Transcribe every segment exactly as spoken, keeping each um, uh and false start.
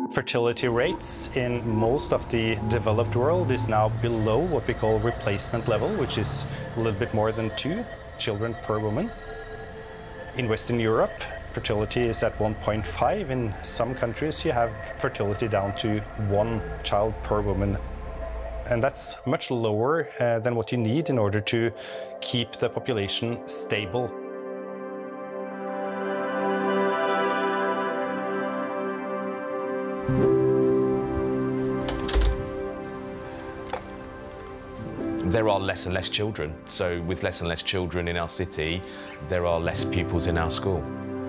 Fertility rates in most of the developed world is now below what we call replacement level, which is a little bit more than two children per woman. In Western Europe, fertility is at one point five. In some countries, you have fertility down to one child per woman. And that's much lower uh, than what you need in order to keep the population stable. There are less and less children, so with less and less children in our city, there are less pupils in our school.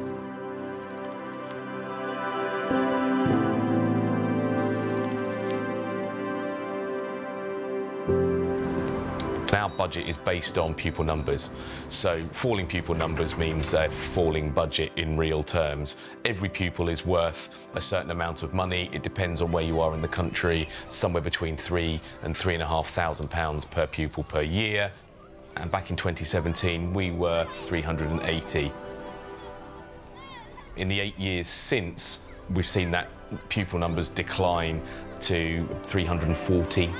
Our budget is based on pupil numbers, so falling pupil numbers means a falling budget in real terms. Every pupil is worth a certain amount of money. It depends on where you are in the country, somewhere between three and three and a half thousand pounds per pupil per year. And back in twenty seventeen, we were three hundred and eighty. In the eight years since, we've seen that pupil numbers decline to three hundred and forty.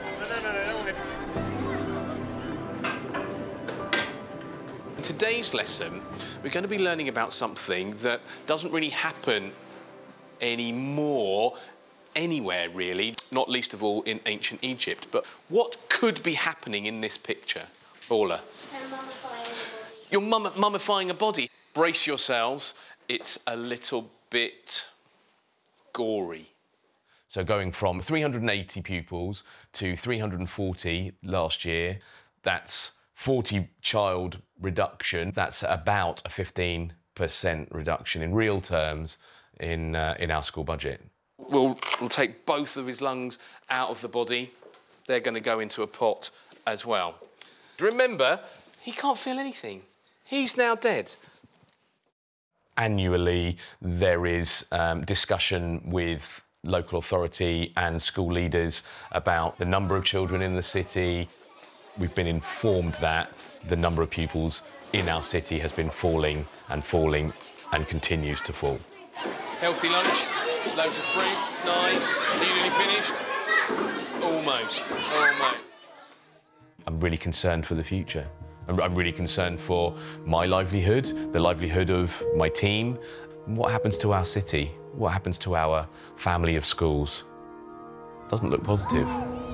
In today's lesson, we're going to be learning about something that doesn't really happen anymore anywhere, really, not least of all in ancient Egypt. But what could be happening in this picture? Paula? You're mum mummifying a body. Brace yourselves, it's a little bit gory. So going from three hundred and eighty pupils to three hundred and forty last year, that's forty child reduction. That's about a fifteen percent reduction in real terms in, uh, in our school budget. We'll, we'll take both of his lungs out of the body. They're going to go into a pot as well. Remember, he can't feel anything. He's now dead. Annually, there is um, discussion with local authority and school leaders about the number of children in the city. We've been informed that the number of pupils in our city has been falling and falling and continues to fall. Healthy lunch, loads of fruit, nice. Are you nearly finished? Almost, almost. I'm really concerned for the future. I'm, I'm really concerned for my livelihood, the livelihood of my team. What happens to our city? What happens to our family of schools? Doesn't look positive.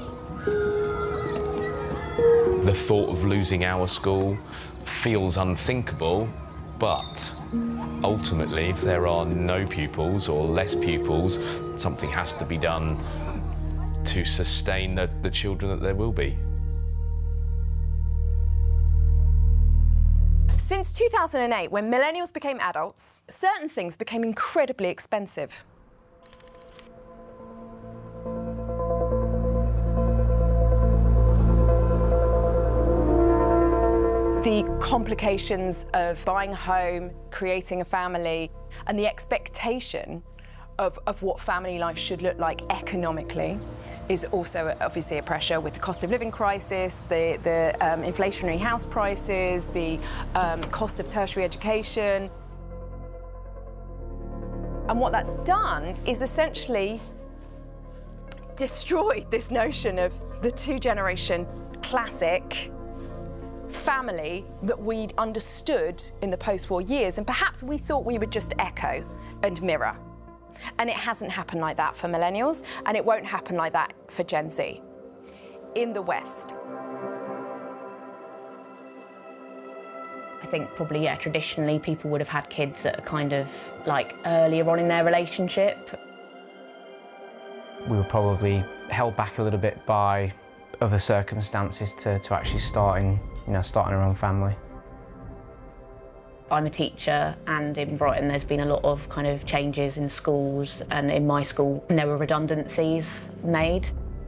The thought of losing our school feels unthinkable, but ultimately, if there are no pupils or less pupils, something has to be done to sustain the, the children that there will be. Since two thousand eight, when millennials became adults, certain things became incredibly expensive. The complications of buying a home, creating a family, and the expectation of, of what family life should look like economically is also obviously a pressure with the cost of living crisis, the, the um, inflationary house prices, the um, cost of tertiary education. And what that's done is essentially destroyed this notion of the two-generation classic family that we'd understood in the post-war years, and perhaps we thought we would just echo and mirror. And it hasn't happened like that for millennials, and it won't happen like that for Gen Z in the West. I think probably, yeah, traditionally people would have had kids that are kind of like earlier on in their relationship. We were probably held back a little bit by other circumstances to, to actually starting, you know, starting our own family. I'm a teacher, and in Brighton there's been a lot of kind of changes in schools, and in my school there were redundancies made.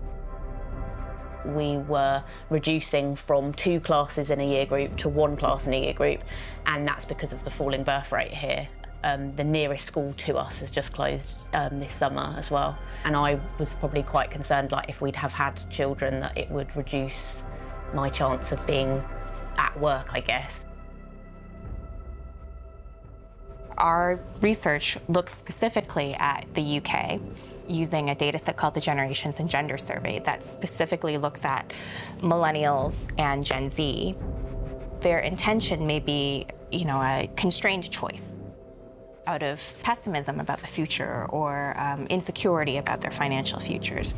We were reducing from two classes in a year group to one class in a year group, and that's because of the falling birth rate here. Um, the nearest school to us has just closed um, this summer as well, and I was probably quite concerned, like if we'd have had children, that it would reduce my chance of being at work, I guess. Our research looks specifically at the U K using a data set called the Generations and Gender Survey that specifically looks at millennials and Gen Z. Their intention may be, you know, a constrained choice out of pessimism about the future or um, insecurity about their financial futures.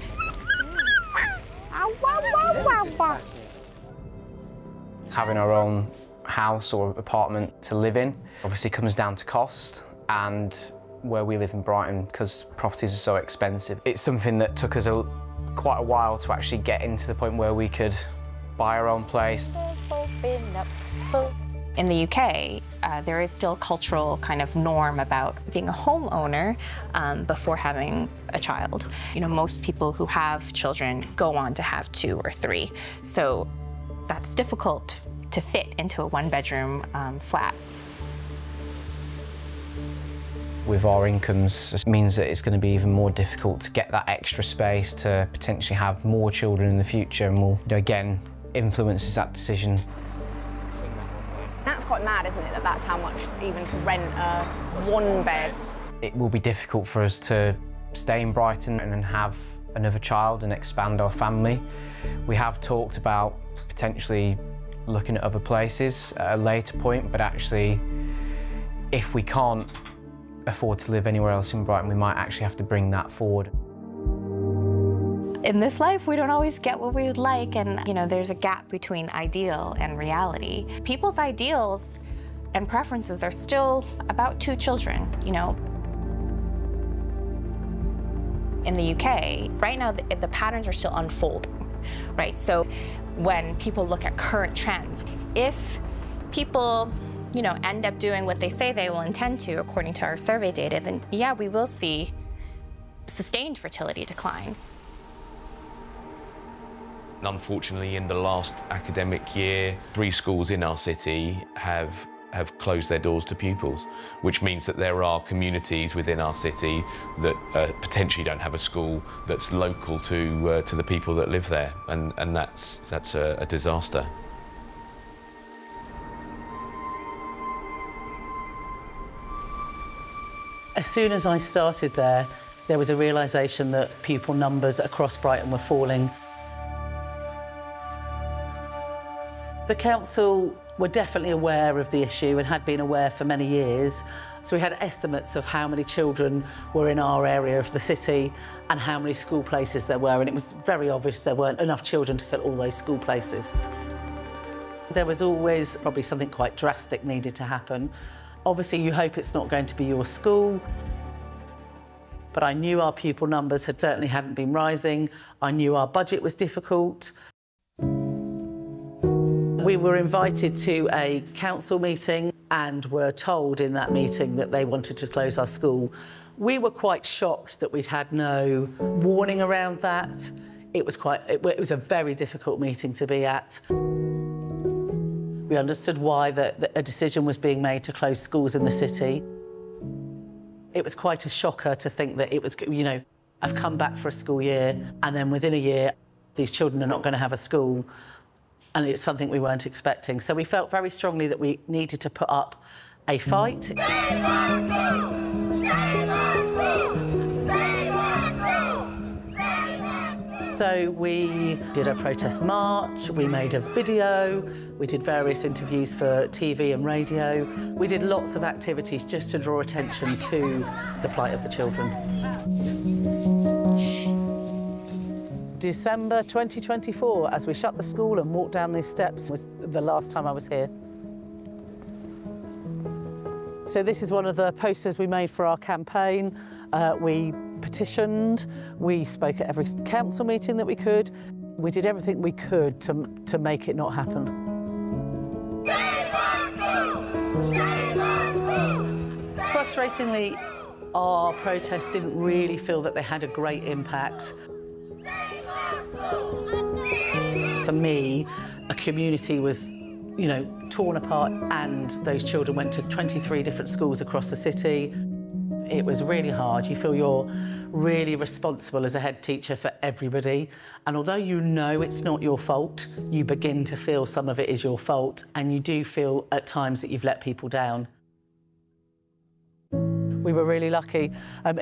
Having our own house or apartment to live in obviously comes down to cost, and where we live in Brighton, because properties are so expensive, it's something that took us a, quite a while to actually get into the point where we could buy our own place. In the U K, uh, there is still a cultural kind of norm about being a homeowner um, before having a child. You know, most people who have children go on to have two or three, so that's difficult to fit into a one-bedroom um, flat. With our incomes, it means that it's going to be even more difficult to get that extra space to potentially have more children in the future, and will, you know, again, influences that decision. That's quite mad, isn't it, that that's how much even to rent a one bed? It will be difficult for us to stay in Brighton and have another child and expand our family. We have talked about potentially looking at other places at a later point, but actually, if we can't afford to live anywhere else in Brighton, we might actually have to bring that forward. In this life, we don't always get what we would like, and you know, there's a gap between ideal and reality. People's ideals and preferences are still about two children, you know. In the U K, right now, the, the patterns are still unfolding, right? So when people look at current trends, if people, you know, end up doing what they say they will intend to, according to our survey data, then yeah, we will see sustained fertility decline. Unfortunately, in the last academic year, three schools in our city have have closed their doors to pupils, which means that there are communities within our city that uh, potentially don't have a school that's local to uh, to the people that live there, and and that's that's a, a disaster. As soon as I started there, there was a realisation that pupil numbers across Brighton were falling. The council were definitely aware of the issue and had been aware for many years. So we had estimates of how many children were in our area of the city and how many school places there were, and it was very obvious there weren't enough children to fill all those school places. There was always probably something quite drastic needed to happen. Obviously, you hope it's not going to be your school, but I knew our pupil numbers had certainly hadn't been rising. I knew our budget was difficult. We were invited to a council meeting and were told in that meeting that they wanted to close our school. We were quite shocked that we'd had no warning around that. It was quite, it, it was a very difficult meeting to be at. We understood why the, the, a decision was being made to close schools in the city. It was quite a shocker to think that it was, you know, I've come back for a school year and then within a year, these children are not going to have a school. And it's something we weren't expecting. So we felt very strongly that we needed to put up a fight. Save our school! Save our school! Save our school! Save our school! So we did a protest march, we made a video, we did various interviews for T V and radio. We did lots of activities just to draw attention to the plight of the children. December twenty twenty-four, as we shut the school and walked down these steps, was the last time I was here. So this is one of the posters we made for our campaign. Uh, we petitioned, we spoke at every council meeting that we could. We did everything we could to, to make it not happen. Save our school! Save our school! Frustratingly, our protests didn't really feel that they had a great impact. For me, a community was, you know, torn apart, and those children went to twenty-three different schools across the city. It was really hard. You feel you're really responsible as a head teacher for everybody. And although you know it's not your fault, you begin to feel some of it is your fault, and you do feel at times that you've let people down. We were really lucky. Um,